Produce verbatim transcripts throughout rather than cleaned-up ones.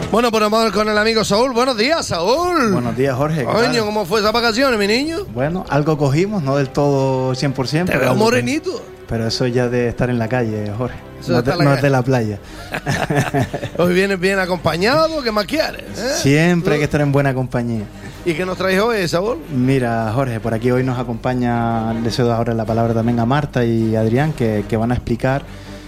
Bueno, pues vamos con el amigo Saúl. Buenos días, Saúl. Buenos días, Jorge. Coño, ¿cómo fue esas vacaciones, mi niño? Bueno, algo cogimos, no del todo cien por ciento. Te veo morenito. Pero eso ya de estar en la calle, Jorge. Eso No, está de, la no calle. es de la playa. Hoy vienes bien acompañado, ¿qué más quieres? ¿Eh? Siempre hay que estar en buena compañía. ¿Y qué nos traes hoy, Saúl? Mira, Jorge, por aquí hoy nos acompaña, le cedo ahora la palabra también a Marta y Adrián, que, que van a explicar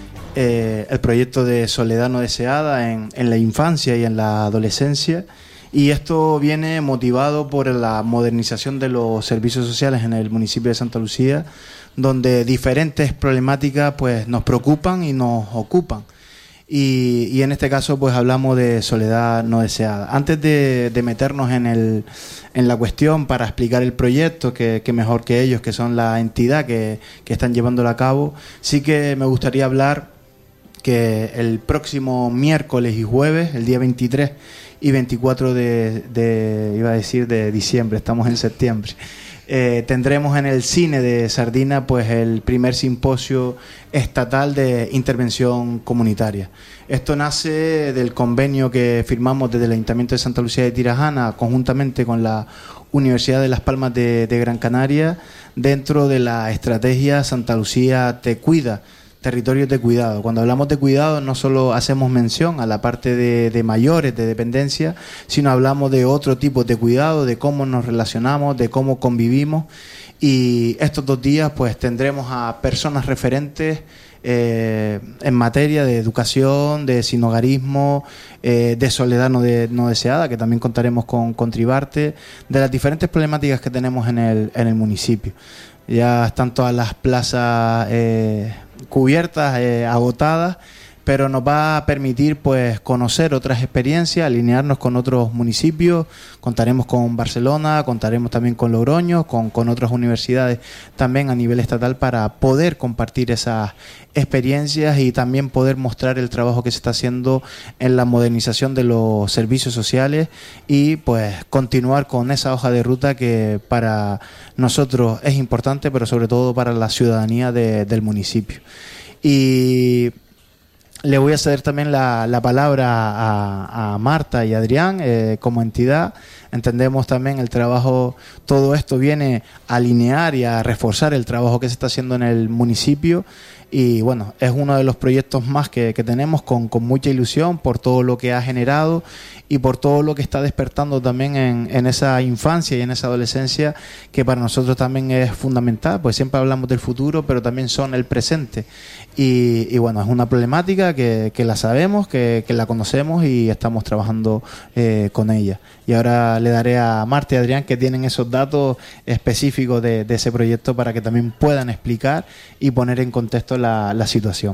eh, el proyecto de Soledad no deseada en, en la infancia y en la adolescencia. Y esto viene motivado por la modernización de los servicios sociales en el municipio de Santa Lucía, donde diferentes problemáticas pues nos preocupan y nos ocupan. Y, y en este caso pues hablamos de soledad no deseada. Antes de, de meternos en, el, en la cuestión para explicar el proyecto, que, que mejor que ellos, que son la entidad que, que están llevándolo a cabo, sí que me gustaría hablar que el próximo miércoles y jueves, el día veintitrés y veinticuatro de, de iba a decir de diciembre, estamos en septiembre, eh, tendremos en el cine de Sardina pues el primer simposio estatal de intervención comunitaria. Esto nace del convenio que firmamos desde el Ayuntamiento de Santa Lucía de Tirajana conjuntamente con la Universidad de Las Palmas de, de Gran Canaria dentro de la estrategia Santa Lucía Te Cuida, territorios de cuidado. Cuando hablamos de cuidado no solo hacemos mención a la parte de, de mayores, de dependencia, sino hablamos de otro tipo de cuidado, de cómo nos relacionamos, de cómo convivimos. Y estos dos días pues tendremos a personas referentes eh, en materia de educación, de sinhogarismo, eh, de soledad no, de, no deseada, que también contaremos con, con Tribarte, de las diferentes problemáticas que tenemos en el, en el municipio. Ya están todas las plazas eh, cubiertas, eh, agotadas, pero nos va a permitir pues conocer otras experiencias, alinearnos con otros municipios. Contaremos con Barcelona, contaremos también con Logroño, con, con otras universidades también a nivel estatal para poder compartir esas experiencias y también poder mostrar el trabajo que se está haciendo en la modernización de los servicios sociales y pues continuar con esa hoja de ruta que para nosotros es importante, pero sobre todo para la ciudadanía de, del municipio. Y le voy a ceder también la, la palabra a, a Marta y Adrián eh, como entidad. Entendemos también el trabajo, todo esto viene a alinear y a reforzar el trabajo que se está haciendo en el municipio y bueno, es uno de los proyectos más que, que tenemos con, con mucha ilusión por todo lo que ha generado y por todo lo que está despertando también en, en esa infancia y en esa adolescencia que para nosotros también es fundamental, pues siempre hablamos del futuro pero también son el presente y, y bueno, es una problemática que, que la sabemos, que, que la conocemos y estamos trabajando eh, con ella. Y ahora le daré a Marta y Adrián que tienen esos datos específicos de, de ese proyecto para que también puedan explicar y poner en contexto la, la situación.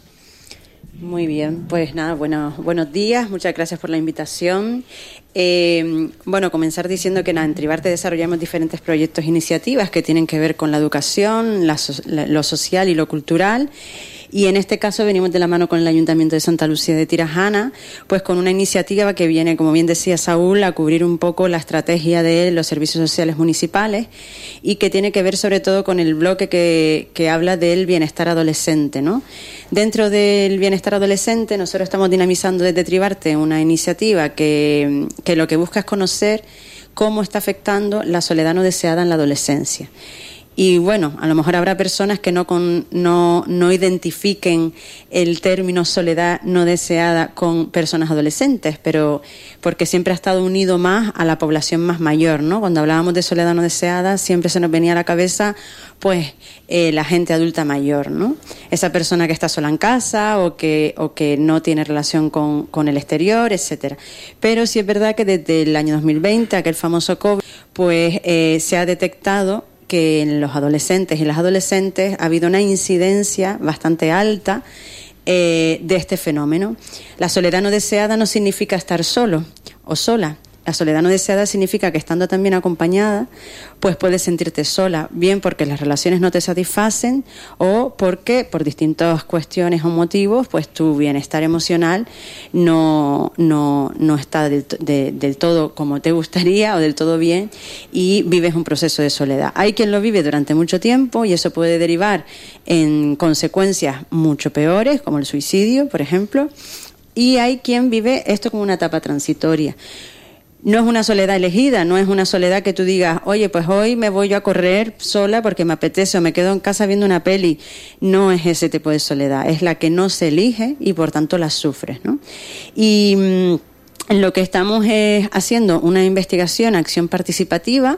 Muy bien, pues nada, bueno, buenos días, muchas gracias por la invitación. Eh, bueno, comenzar diciendo que nada, en Tribarte desarrollamos diferentes proyectos e iniciativas que tienen que ver con la educación, la, la, lo social y lo cultural. Y en este caso venimos de la mano con el Ayuntamiento de Santa Lucía de Tirajana, pues con una iniciativa que viene, como bien decía Saúl, a cubrir un poco la estrategia de los servicios sociales municipales y que tiene que ver sobre todo con el bloque que, que habla del bienestar adolescente, ¿no? Dentro del bienestar adolescente nosotros estamos dinamizando desde Tribarte una iniciativa que, que lo que busca es conocer cómo está afectando la soledad no deseada en la adolescencia. Y bueno, a lo mejor habrá personas que no, con, no, no identifiquen el término soledad no deseada con personas adolescentes, pero porque siempre ha estado unido más a la población más mayor, ¿no? Cuando hablábamos de soledad no deseada siempre se nos venía a la cabeza pues eh, la gente adulta mayor, ¿no? Esa persona que está sola en casa o que, o que no tiene relación con, con el exterior, etcétera. Pero sí es verdad que desde el año dos mil veinte, aquel famoso COVID, pues eh, se ha detectado que en los adolescentes y las adolescentes ha habido una incidencia bastante alta eh, de este fenómeno. La soledad no deseada no significa estar solo o sola. La soledad no deseada significa que estando también acompañada, pues puedes sentirte sola, bien porque las relaciones no te satisfacen o porque por distintas cuestiones o motivos, pues tu bienestar emocional no, no, no está del, de, del todo como te gustaría o del todo bien y vives un proceso de soledad. Hay quien lo vive durante mucho tiempo y eso puede derivar en consecuencias mucho peores, como el suicidio, por ejemplo, y hay quien vive esto como una etapa transitoria. No es una soledad elegida, no es una soledad que tú digas, oye, pues hoy me voy yo a correr sola porque me apetece o me quedo en casa viendo una peli. No es ese tipo de soledad, es la que no se elige y por tanto la sufres, ¿no? Y mmm, lo que estamos es haciendo una investigación, acción participativa,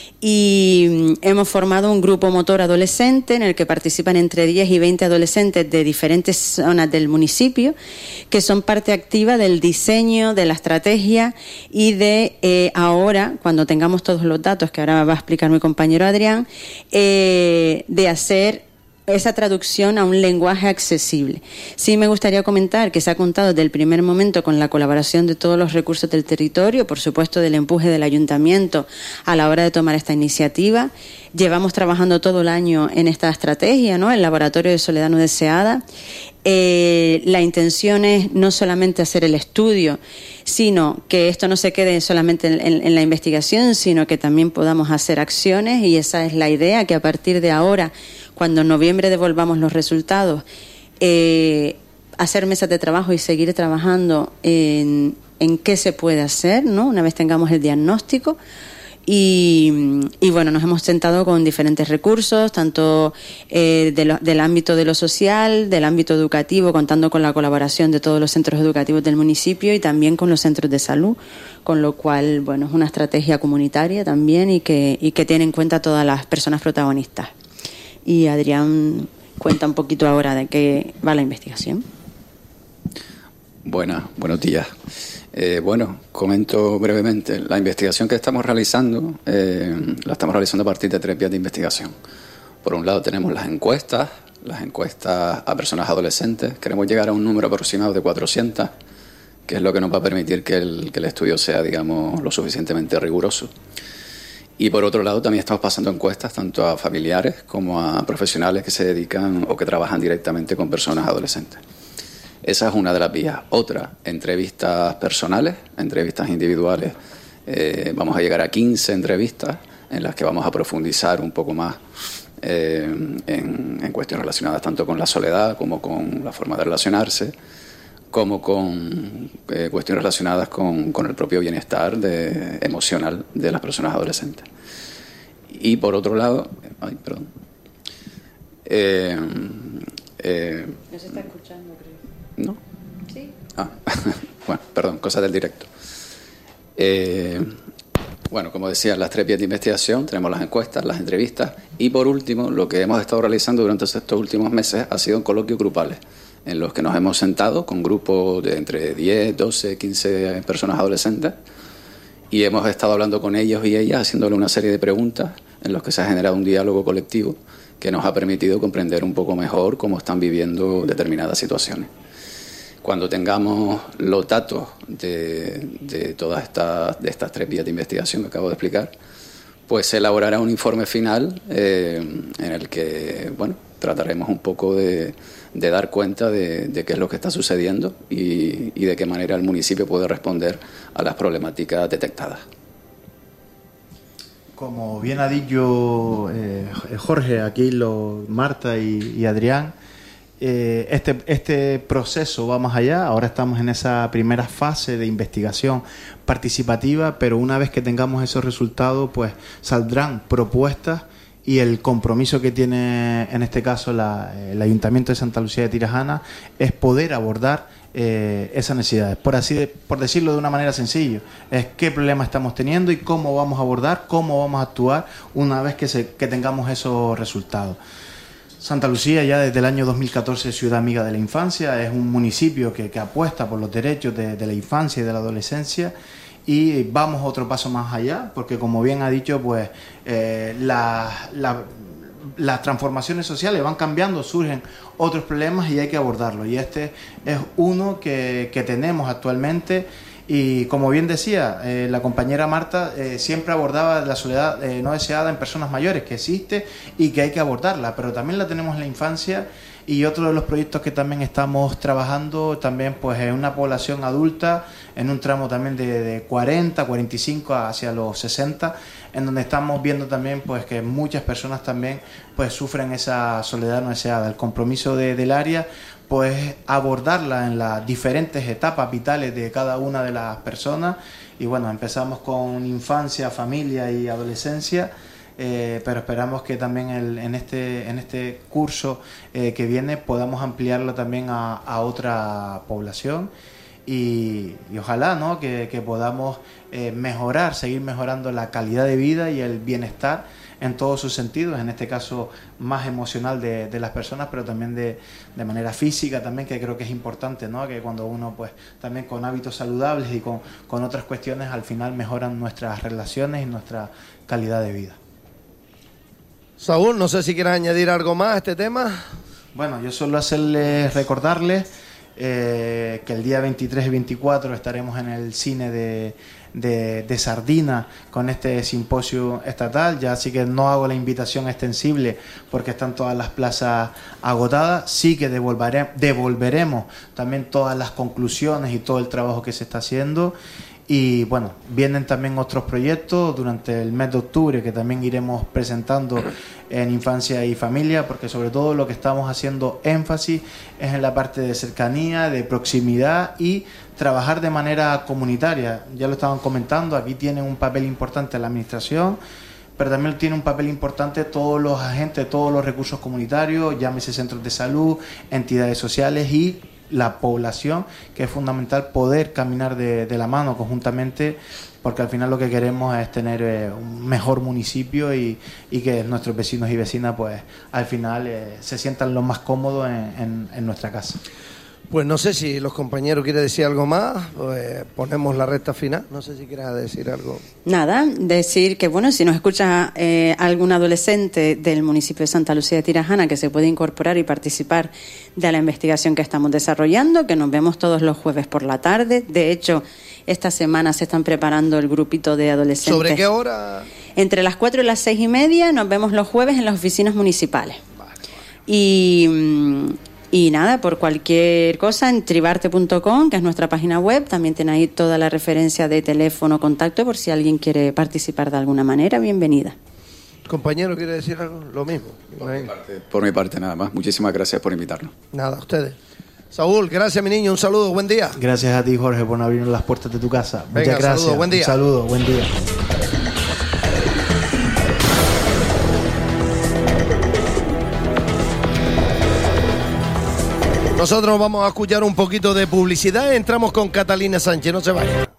y hemos formado un grupo motor adolescente en el que participan entre diez y veinte adolescentes de diferentes zonas del municipio, que son parte activa del diseño, de la estrategia y de eh, ahora, cuando tengamos todos los datos, que ahora va a explicar mi compañero Adrián, eh, de hacer esa traducción a un lenguaje accesible. Sí me gustaría comentar que se ha contado desde el primer momento con la colaboración de todos los recursos del territorio, por supuesto del empuje del ayuntamiento a la hora de tomar esta iniciativa. Llevamos trabajando todo el año en esta estrategia, ¿no? El laboratorio de soledad no deseada. Eh, la intención es no solamente hacer el estudio, sino que esto no se quede solamente en, en, en la investigación, sino que también podamos hacer acciones, y esa es la idea, que a partir de ahora, cuando en noviembre devolvamos los resultados, eh, hacer mesas de trabajo y seguir trabajando en, en qué se puede hacer, ¿no? Una vez tengamos el diagnóstico. Y, y bueno, nos hemos sentado con diferentes recursos, tanto eh, de lo, del ámbito de lo social, del ámbito educativo, contando con la colaboración de todos los centros educativos del municipio y también con los centros de salud, con lo cual, bueno, es una estrategia comunitaria también y que, y que tiene en cuenta a todas las personas protagonistas. Y Adrián cuenta un poquito ahora de qué va la investigación. Buenas, buenos días. Eh, bueno, comento brevemente. La investigación que estamos realizando eh, la estamos realizando a partir de tres vías de investigación. Por un lado tenemos las encuestas, las encuestas a personas adolescentes. Queremos llegar a un número aproximado de cuatrocientas, que es lo que nos va a permitir que el, que el estudio sea, digamos, lo suficientemente riguroso. Y por otro lado también estamos pasando encuestas tanto a familiares como a profesionales que se dedican o que trabajan directamente con personas adolescentes. Esa es una de las vías. Otra, entrevistas personales, entrevistas individuales. Eh, vamos a llegar a quince entrevistas en las que vamos a profundizar un poco más eh, en, en cuestiones relacionadas tanto con la soledad como con la forma de relacionarse, como con eh, cuestiones relacionadas con, con el propio bienestar de, emocional de las personas adolescentes. Y por otro lado... Ay, perdón. Eh, eh, no se está escuchando, creo. ¿No? Sí. Ah, bueno, perdón, cosas del directo. Eh, bueno, como decía, las tres vías de investigación, tenemos las encuestas, las entrevistas y, por último, lo que hemos estado realizando durante estos últimos meses ha sido coloquios grupales, en los que nos hemos sentado con grupos de entre diez, doce, quince personas adolescentes y hemos estado hablando con ellos y ellas, haciéndole una serie de preguntas en los que se ha generado un diálogo colectivo que nos ha permitido comprender un poco mejor cómo están viviendo determinadas situaciones. Cuando tengamos los datos de, de todas estas, de estas tres vías de investigación que acabo de explicar, pues se elaborará un informe final eh, en el que, bueno, trataremos un poco de, de dar cuenta de, de qué es lo que está sucediendo y, y de qué manera el municipio puede responder a las problemáticas detectadas. Como bien ha dicho eh, Jorge, aquí lo, Marta y, y Adrián, eh, este, este proceso va más allá. Ahora estamos en esa primera fase de investigación participativa, pero una vez que tengamos esos resultados, pues saldrán propuestas y el compromiso que tiene en este caso la, el Ayuntamiento de Santa Lucía de Tirajana es poder abordar eh, esas necesidades, por así de, por decirlo de una manera sencilla, es qué problema estamos teniendo y cómo vamos a abordar, cómo vamos a actuar una vez que, se, que tengamos esos resultados. Santa Lucía ya desde el año dos mil catorce es Ciudad Amiga de la Infancia, es un municipio que, que apuesta por los derechos de, de la infancia y de la adolescencia. Y vamos otro paso más allá, porque como bien ha dicho, pues eh, la, la, las transformaciones sociales van cambiando, surgen otros problemas y hay que abordarlos. Y este es uno que, que tenemos actualmente. Y como bien decía, eh, la compañera Marta eh, siempre abordaba la soledad eh, no deseada en personas mayores, que existe y que hay que abordarla, pero también la tenemos en la infancia. Y otro de los proyectos que también estamos trabajando también pues es una población adulta en un tramo también de, de cuarenta, cuarenta y cinco hacia los sesenta, en donde estamos viendo también pues que muchas personas también pues sufren esa soledad no deseada. El compromiso de, del área pues abordarla en las diferentes etapas vitales de cada una de las personas. Y bueno, empezamos con infancia, familia y adolescencia, eh, pero esperamos que también el, en, este, en este curso eh, que viene podamos ampliarlo también a, a otra población. Y, y ojalá, ¿no?, que, que podamos eh, mejorar, seguir mejorando la calidad de vida y el bienestar en todos sus sentidos, en este caso más emocional de, de las personas, pero también de, de manera física también, que creo que es importante, ¿no?, que cuando uno pues también con hábitos saludables y con, con otras cuestiones al final mejoran nuestras relaciones y nuestra calidad de vida. Saúl, no sé si quieres añadir algo más a este tema. Bueno, yo solo hacerles, recordarles eh, que el día veintitrés y veinticuatro estaremos en el cine de, de, de Sardina con este simposio estatal. Ya así que no hago la invitación extensible porque están todas las plazas agotadas. Sí que devolveré, devolveremos también todas las conclusiones y todo el trabajo que se está haciendo. Y bueno, vienen también otros proyectos durante el mes de octubre que también iremos presentando en Infancia y Familia, porque sobre todo lo que estamos haciendo énfasis es en la parte de cercanía, de proximidad y trabajar de manera comunitaria. Ya lo estaban comentando, aquí tienen un papel importante la administración, pero también tiene un papel importante todos los agentes, todos los recursos comunitarios, llámese centros de salud, entidades sociales y la población, que es fundamental poder caminar de, de la mano conjuntamente, porque al final lo que queremos es tener eh, un mejor municipio y, y que nuestros vecinos y vecinas pues al final eh, se sientan lo más cómodos en, en, en nuestra casa. Pues no sé si los compañeros quieren decir algo más, pues ponemos la recta final. No sé si quieres decir algo. Nada, decir que bueno, si nos escucha eh, algún adolescente del municipio de Santa Lucía de Tirajana que se puede incorporar y participar de la investigación que estamos desarrollando, que nos vemos todos los jueves por la tarde. De hecho, esta semana se están preparando el grupito de adolescentes. ¿Sobre qué hora? Entre las cuatro y las seis y media nos vemos los jueves en las oficinas municipales. Vale, vale. Y... Y nada, por cualquier cosa en tribarte punto com, que es nuestra página web, también tiene ahí toda la referencia de teléfono, contacto, por si alguien quiere participar de alguna manera, bienvenida. Compañero, ¿quiere decir algo? Lo mismo. Por mi parte, por mi parte nada más. Muchísimas gracias por invitarnos. Nada, a ustedes. Saúl, gracias mi niño, un saludo, buen día. Gracias a ti, Jorge, por abrirnos las puertas de tu casa. Venga, muchas gracias. Saludo, buen día. Un saludo, buen día. Nosotros vamos a escuchar un poquito de publicidad. Entramos con Catalina Sánchez, no se vaya.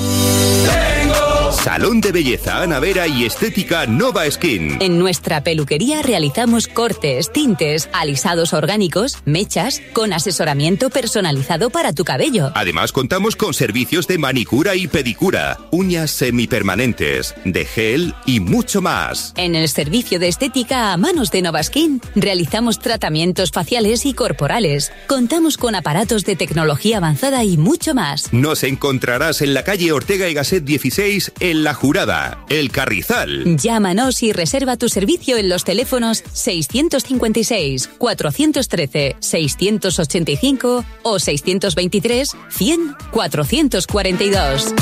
Salón de belleza Ana Vera y estética Nova Skin. En nuestra peluquería realizamos cortes, tintes, alisados orgánicos, mechas, con asesoramiento personalizado para tu cabello. Además contamos con servicios de manicura y pedicura, uñas semipermanentes, de gel y mucho más. En el servicio de estética a manos de Nova Skin realizamos tratamientos faciales y corporales. Contamos con aparatos de tecnología avanzada y mucho más. Nos encontrarás en la calle Ortega y Gasset dieciséis en La Jurada, El Carrizal. Llámanos y reserva tu servicio en los teléfonos seiscientos cincuenta y seis, cuatrocientos trece, seiscientos ochenta y cinco o seiscientos veintitrés, cien, cuatrocientos cuarenta y dos.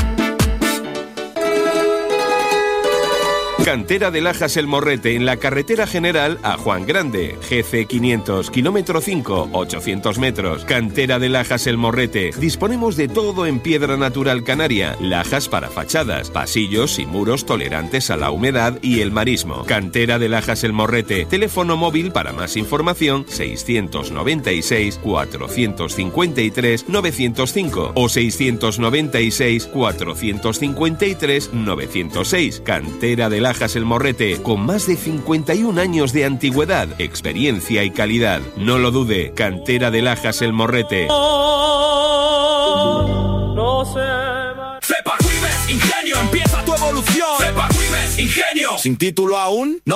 Cantera de Lajas El Morrete, en la carretera general a Juan Grande, G C quinientos, kilómetro cinco, ochocientos metros. Cantera de Lajas El Morrete. Disponemos de todo en piedra natural canaria, lajas para fachadas, pasillos y muros tolerantes a la humedad y el marismo. Cantera de Lajas El Morrete. Teléfono móvil para más información seiscientos noventa y seis, cuatrocientos cincuenta y tres, novecientos cinco o seiscientos noventa y seis, cuatrocientos cincuenta y tres, novecientos seis. Cantera de Lajas El Morrete, con más de cincuenta y un años de antigüedad, experiencia y calidad. No lo dude, Cantera de Lajas El Morrete. No se va. Cepac Vives Ingenio, empieza tu evolución. Cepac Vives Ingenio. Sin título aún, no